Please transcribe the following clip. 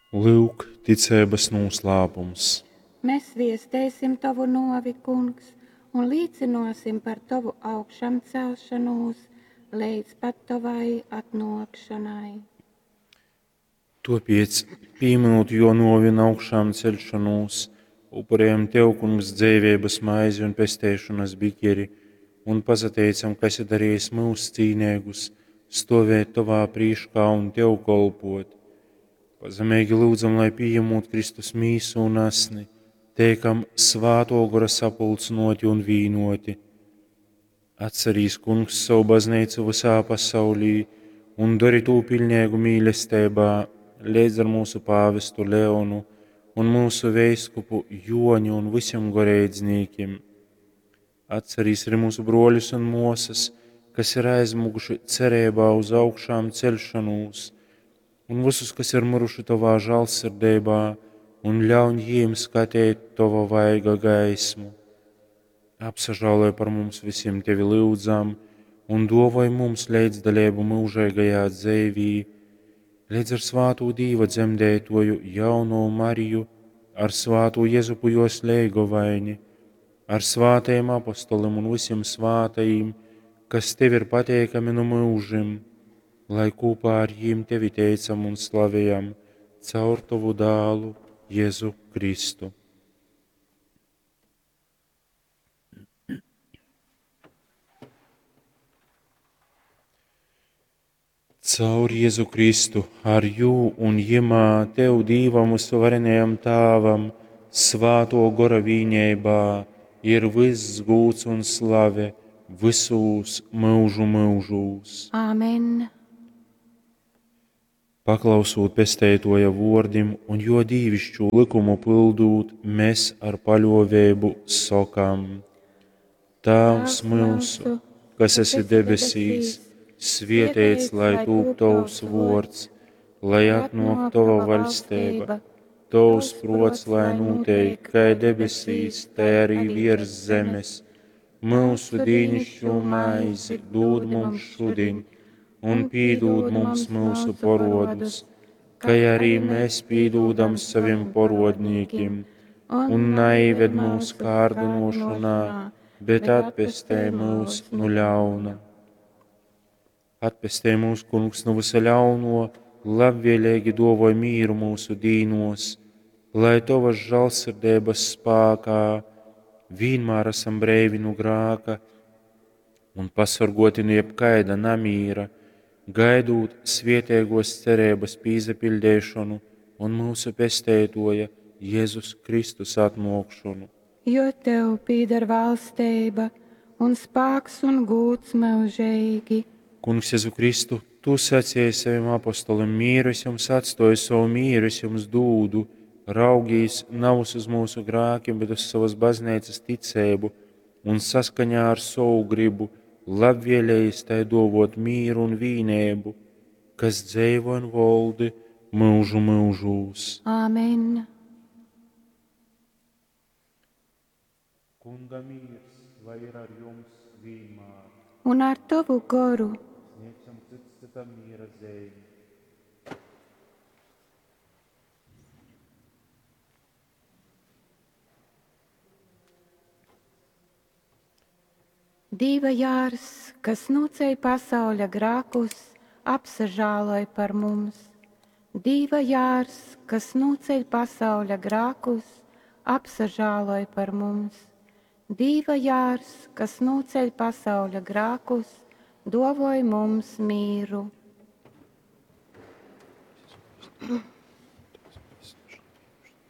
Lūk, ticības noslēpums. Mēs viestēsim tavu novi, kungs, un līdzinosim par tavu augšām celšanos līdz pat tavai atnākšanai. Topiec, pieminot jo novina augšām celšanos, upurējam Tev, kungs, dzīvības maizi un pestēšanas bikeri, un pazateicam, kas ir darījis mūsu cīnīgus, stovēt Tavā prīškā un Tev kolpot. Pazemīgi lūdzam, lai pieņemot Kristus mīsu un asni, teikam svāto gora sapulcinoti un vīnoti. Atcerīs, kungs, savu baznīcu visā pasaulī un dari to pilnīgu mīlestībā, līdz ar mūsu pāvestu Leonu un mūsu veiskupu Joņu un visiem goreidzniekiem. Atcerīs arī mūsu broļus un mosas, kas ir aizmuguši cerībā uz augšām celšanos, un visus, kas ir miruši Tavā žēlsirdībā, un ļauj jiem skatīt Tava vaiga gaismu. Apsažāloj par mums visiem Tevi lūdzam, un dāvāj mums līdzdalību mūžīgajā dzīvī, līdz ar svāto Dieva dzemdētoju jauno Mariju, ar svāto Jēzupu jos leigovaini, ar svātajiem apostoliem un visiem svātajiem, kas Tev ir pateikami no mūžim, lai kopā ar jiem Tevi teicam un slavējam caur Tavu dālu Jēzu Kristu. Caur Jēzu Kristu, ar jū un jimā Tev Dīvam suverenajam Tāvam, svāto gora vīņeibā, ir viss gūts un slave visos mūžu mūžūs. Āmen. Paklausot pestētoja vordim un jo dīvišķu likumu pildūt, mēs ar paļovēbu sokam. Tēvs mūsu, kas esi debesīs, svētīts lai tūp Tavs vārds, lai atnāk Tava valstība, Tavs prots lai notiek, kā debesīs, tā arī virs zemes. Mūsu dienascho maizi dod mums šodien, un piedod mums mūsu parodus, kā arī mēs piedodam saviem parodniekiem, un neieved mūsu kārdinošanā, bet atpestē mūs no ļauna. Atpestē mūs, kungs, no visa ļauno, labvēlīgi dāvāj mīru mūsu dīnos, lai Tavas žēlsirdības spēkā vienmēr esam brīvi no grēka un pasargoti no jebkaida namīra, gaidot svētīgos cerības pīzapildēšanu un mūsu pestētoja Jēzus Kristus atnākšanu. Jo Tev pieder valstība un spēks un gods mūžīgi. Kungs, Jēzu Kristu, Tu sacīji saviem apostolim, mīru es jums atstāju, savu mīru es jums dūdu, raugīs nav uz mūsu grēkiem, bet uz savas baznīcas ticību, un saskaņā ar savu gribu labvēlējis tai dāvot mīru un vienību, kas dzīvo un valdi mūžu mūžūs. Āmen. Kunga mīrs, lai ir ar jums vienmēr. Un ar Tavu garu. Sniegsim cits citam mīra zēļu. Dieva jārs, kas nocēja pasaules grēkus, apsažāloj par mums. Dieva jārs, kas nocēja pasaules grēkus, apsažāloj par mums. Dieva jārs, kas nocēja pasaules grēkus, dāvāj mums mīru.